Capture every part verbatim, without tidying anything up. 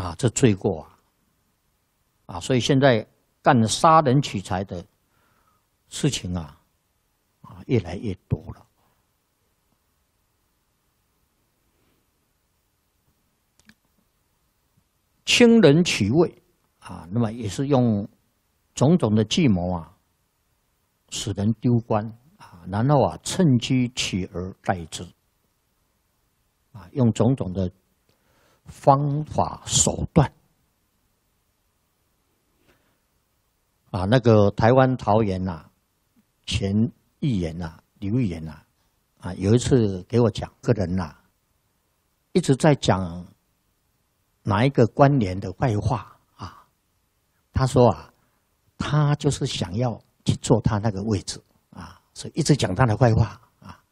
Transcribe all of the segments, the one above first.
啊，这罪过啊，啊，所以现在干杀人取财的事情啊，啊，越来越多了。轻人取位啊，那么也是用种种的计谋啊，使人丢官啊，然后啊，趁机取而代之啊，用种种的方法手段啊，那个台湾桃园呐，前议员呐，刘议员呐，啊，有一次给我讲，个人呐，一直在讲哪一个官员的坏话啊？他说啊，他就是想要去坐他那个位置啊，所以一直讲他的坏话啊，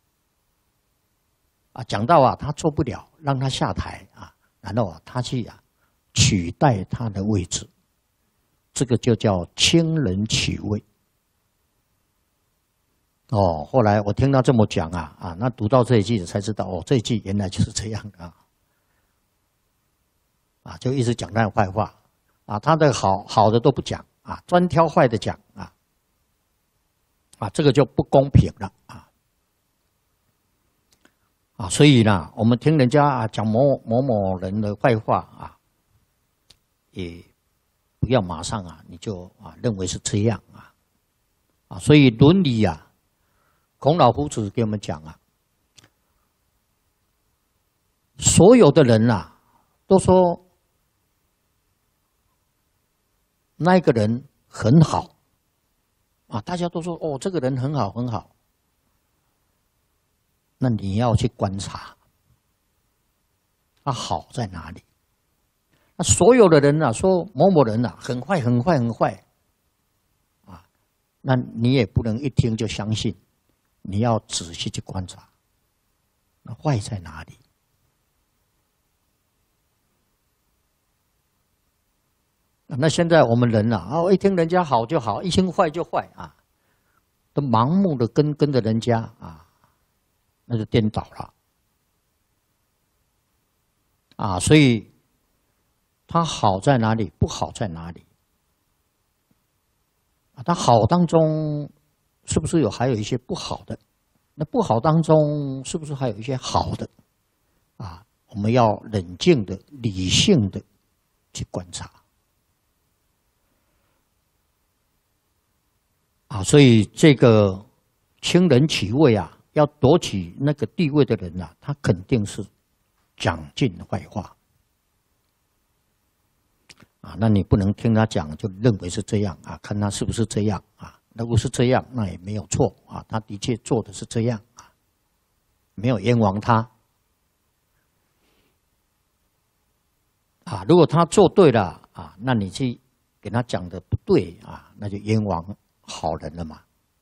啊，讲到啊，他做不了，让他下台啊。然后啊，他去啊取代他的位置，这个就叫轻人取位。哦，后来我听到这么讲啊啊，那读到这一句才知道哦，这一句原来就是这样啊啊，就一直讲他的坏话啊，他的好好的都不讲啊，专挑坏的讲啊啊，这个就不公平了啊。啊，所以呢，我们听人家啊讲某某某人的坏话啊，也不要马上啊，你就啊认为是这样啊，啊，所以伦理啊，孔老夫子给我们讲啊，所有的人啊都说那一个人很好啊，大家都说哦，这个人很好很好。那你要去观察，他好在哪里？那所有的人啊，说某某人啊，很坏、很坏、很坏，啊，那你也不能一听就相信，你要仔细去观察，那坏在哪里？那现在我们人啊，哦，一听人家好就好，一听坏就坏啊，都盲目的跟跟着人家啊。那就颠倒了啊！所以它好在哪里，不好在哪里啊？它好当中是不是有还有一些不好的？那不好当中是不是还有一些好的？啊，我们要冷静的、理性的去观察啊！所以这个轻人取位啊。要夺取那个地位的人啊，他肯定是讲尽坏话啊。那你不能听他讲就认为是这样啊，看他是不是这样啊。如果是这样，那也没有错啊，他的确做的是这样啊，没有冤枉他啊。如果他做对了啊，那你去给他讲的不对啊，那就冤枉好人了嘛。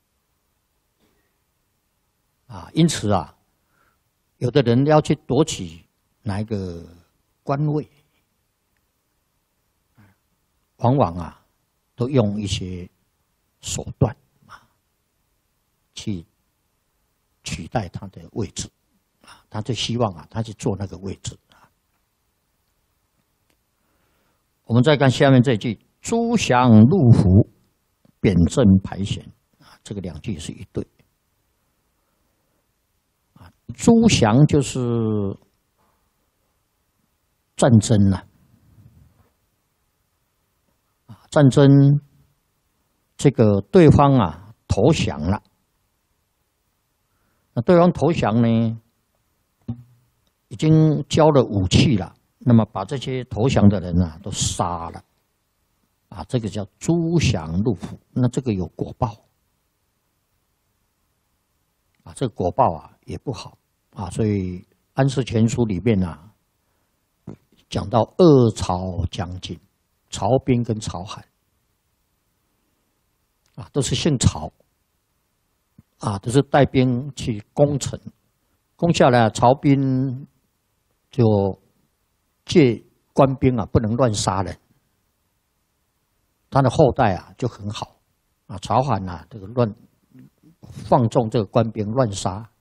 啊，因此啊，有的人要去夺取哪一个官位，往往啊，都用一些手段啊，去取代他的位置啊，他就希望啊，他去做那个位置啊。我们再看下面这句：“诸祥入伏，贬正排险。”啊，这个两句是一对。诸祥就是战争了啊，战争这个对方啊投降了，那对方投降呢，已经交了武器了，那么把这些投降的人啊都杀了啊，这个叫诸降入伏，那这个有果报啊，这个果报啊也不好。啊，所以《安世全书》里面啊，讲到二曹将军，曹彬跟曹罕，啊，都是姓曹，啊，都是带兵去攻城，攻下来，曹彬就借官兵啊，不能乱杀人，他的后代啊就很好，啊，曹罕啊，这个乱放纵这个官兵乱杀。